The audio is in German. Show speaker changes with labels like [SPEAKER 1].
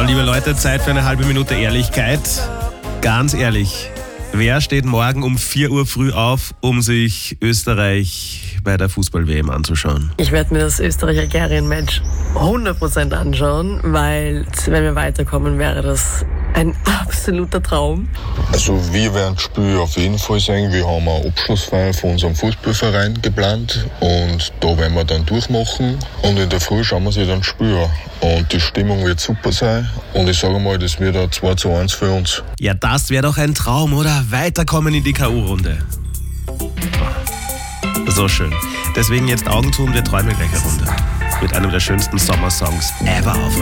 [SPEAKER 1] liebe Leute, Zeit für eine halbe Minute Ehrlichkeit. Ganz ehrlich, wer steht morgen um 4 Uhr früh auf, um sich Österreich bei der Fußball-WM anzuschauen?
[SPEAKER 2] Ich werde mir das Österreich-Algerien-Match 100% anschauen, weil wenn wir weiterkommen, wäre das ein absoluter Traum.
[SPEAKER 3] Also wir werden das Spiel auf jeden Fall sehen. Wir haben eine Abschlussfeier von unserem Fußballverein geplant und da werden wir dann durchmachen und in der Früh schauen wir sich dann das Spiel an. Und die Stimmung wird super sein und ich sage mal, das wird ein 2:1 für uns.
[SPEAKER 1] Ja, das wäre doch ein Traum, oder? Weiterkommen in die K.O.-Runde. So schön. Deswegen jetzt Augen tun, wir träumen gleich eine Runde. Mit einem der schönsten Sommersongs ever auf